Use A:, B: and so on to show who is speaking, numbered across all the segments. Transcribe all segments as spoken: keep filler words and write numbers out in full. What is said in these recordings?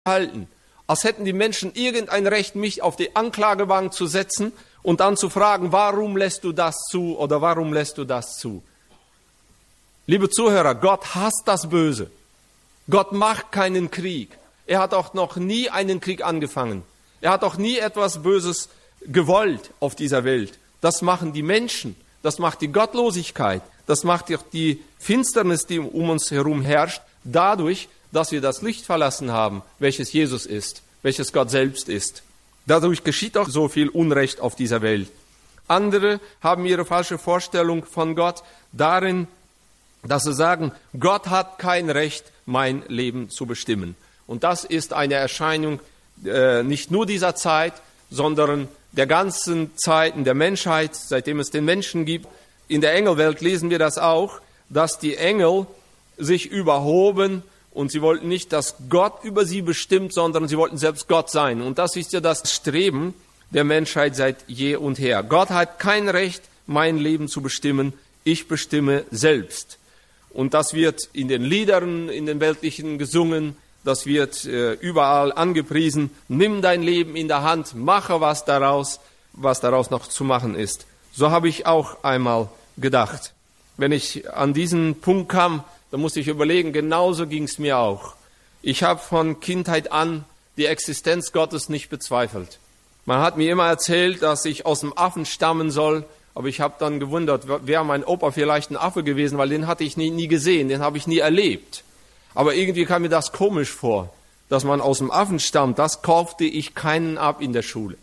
A: halten, als hätten die Menschen irgendein Recht, mich auf die Anklagebank zu setzen und dann zu fragen, warum lässt du das zu oder warum lässt du das zu? Liebe Zuhörer, Gott hasst das Böse. Gott macht keinen Krieg. Er hat auch noch nie einen Krieg angefangen. Er hat auch nie etwas Böses gewollt auf dieser Welt. Das machen die Menschen. Das macht die Gottlosigkeit. Das macht die Finsternis, die um uns herum herrscht, dadurch, dass wir das Licht verlassen haben, welches Jesus ist, welches Gott selbst ist. Dadurch geschieht auch so viel Unrecht auf dieser Welt. Andere haben ihre falsche Vorstellung von Gott darin, dass sie sagen, Gott hat kein Recht, mein Leben zu bestimmen. Und das ist eine Erscheinung äh, nicht nur dieser Zeit, sondern der ganzen Zeiten der Menschheit, seitdem es den Menschen gibt. In der Engelwelt lesen wir das auch, dass die Engel sich überhoben und sie wollten nicht, dass Gott über sie bestimmt, sondern sie wollten selbst Gott sein. Und das ist ja das Streben der Menschheit seit je und her. Gott hat kein Recht, mein Leben zu bestimmen. Ich bestimme selbst. Und das wird in den Liedern, in den weltlichen gesungen, das wird äh, überall angepriesen. Nimm dein Leben in der Hand, mache was daraus, was daraus noch zu machen ist. So habe ich auch einmal gedacht. Wenn ich an diesen Punkt kam, dann musste ich überlegen, genauso ging es mir auch. Ich habe von Kindheit an die Existenz Gottes nicht bezweifelt. Man hat mir immer erzählt, dass ich aus dem Affen stammen soll, aber ich habe dann gewundert, wäre mein Opa vielleicht ein Affe gewesen, weil den hatte ich nie, nie gesehen, den habe ich nie erlebt. Aber irgendwie kam mir das komisch vor, dass man aus dem Affen stammt. Das kaufte ich keinen ab in der Schule.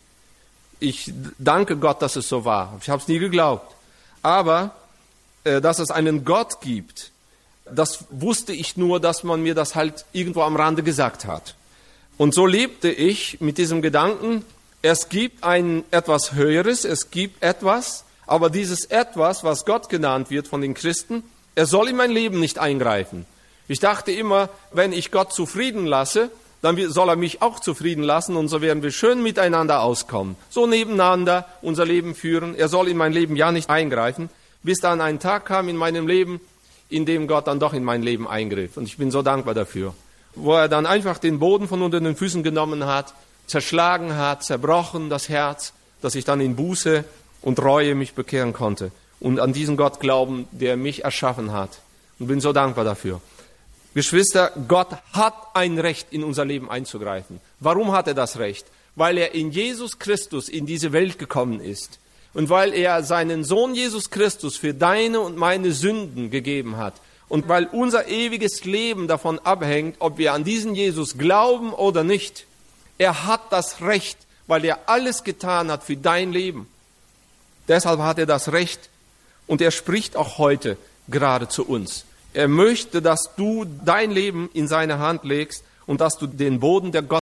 A: Ich danke Gott, dass es so war. Ich habe es nie geglaubt. Aber äh, dass es einen Gott gibt, das wusste ich nur, dass man mir das halt irgendwo am Rande gesagt hat. Und so lebte ich mit diesem Gedanken, es gibt ein etwas Höheres, es gibt etwas, aber dieses Etwas, was Gott genannt wird von den Christen, er soll in mein Leben nicht eingreifen. Ich dachte immer, wenn ich Gott zufrieden lasse, dann soll er mich auch zufrieden lassen und so werden wir schön miteinander auskommen. So nebeneinander unser Leben führen. Er soll in mein Leben ja nicht eingreifen, bis dann ein Tag kam in meinem Leben, in dem Gott dann doch in mein Leben eingriff. Und ich bin so dankbar dafür. Wo er dann einfach den Boden von unter den Füßen genommen hat, zerschlagen hat, zerbrochen das Herz, dass ich dann in Buße und Reue mich bekehren konnte. Und an diesen Gott glauben, der mich erschaffen hat. Und bin so dankbar dafür. Geschwister, Gott hat ein Recht, in unser Leben einzugreifen. Warum hat er das Recht? Weil er in Jesus Christus in diese Welt gekommen ist. Und weil er seinen Sohn Jesus Christus für deine und meine Sünden gegeben hat. Und weil unser ewiges Leben davon abhängt, ob wir an diesen Jesus glauben oder nicht. Er hat das Recht, weil er alles getan hat für dein Leben. Deshalb hat er das Recht und er spricht auch heute gerade zu uns. Er möchte, dass du dein Leben in seine Hand legst und dass du den Boden der Gottesdienst